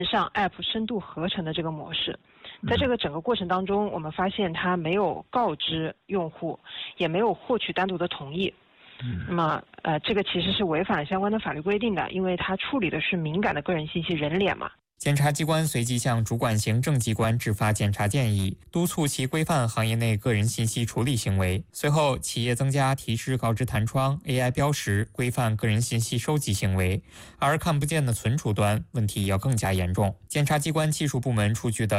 上 App 深度合成的这个模式。在这个整个过程当中，我们发现它没有告知用户，也没有获取单独的同意。那么这个其实是违反相关的法律规定的，因为它处理的是敏感的个人信息，人脸嘛。 检察机关随即向主管行政机关制发检察建议，督促其规范行业内个人信息处理行为。随后，企业增加提示告知弹窗、AI 标识，规范个人信息收集行为。而看不见的存储端问题要更加严重。检察机关技术部门出具的